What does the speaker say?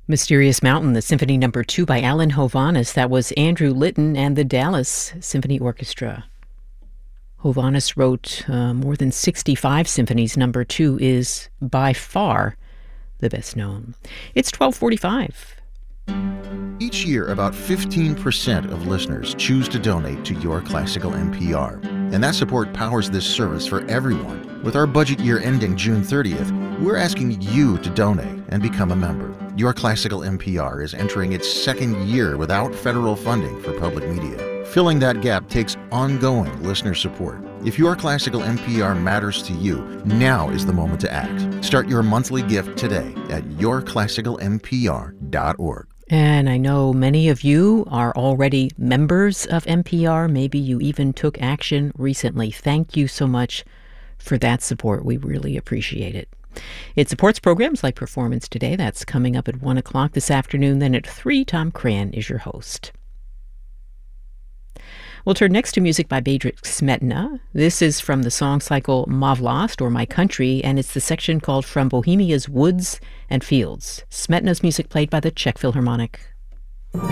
Mysterious Mountain, the Symphony No. 2 by Alan Hovhaness. That was Andrew Litton and the Dallas Symphony Orchestra. Hovhaness wrote more than 65 symphonies. No. 2 is by far the best known. It's 12:45. Each year, about 15% of listeners choose to donate to Your Classical NPR. And that support powers this service for everyone. With our budget year ending June 30th, we're asking you to donate and become a member. Your Classical NPR is entering its second year without federal funding for public media. Filling that gap takes ongoing listener support. If Your Classical NPR matters to you, now is the moment to act. Start your monthly gift today at yourclassicalnpr.org. And I know many of you are already members of NPR. Maybe you even took action recently. Thank you so much for that support. We really appreciate it. It supports programs like Performance Today. That's coming up at 1 o'clock this afternoon. Then at 3, Tom Cran is your host. We'll turn next to music by Bedřich Smetana. This is from the song cycle Má vlast, or My Country, and it's the section called From Bohemia's Woods and Fields. Smetana's music played by the Czech Philharmonic.